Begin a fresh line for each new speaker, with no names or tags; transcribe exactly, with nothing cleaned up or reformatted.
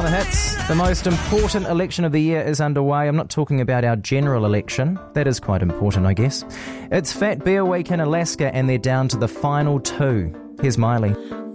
the hits. The most important election of the year is underway. I'm not talking about our general election. That is quite important, I guess. It's Fat Bear Week in Alaska, and they're down to the final two. Here's Miley.